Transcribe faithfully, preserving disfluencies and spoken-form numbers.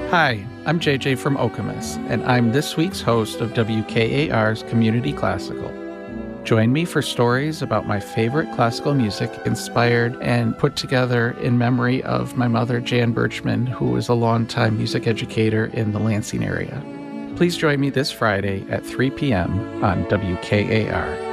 Hi, I'm J J from Okemos, and I'm this week's host of W K A R's Community Classical. Join me for stories about my favorite classical music inspired and put together in memory of my mother, Jan Birchman, who was a longtime music educator in the Lansing area. Please join me this Friday at three p.m. on W K A R.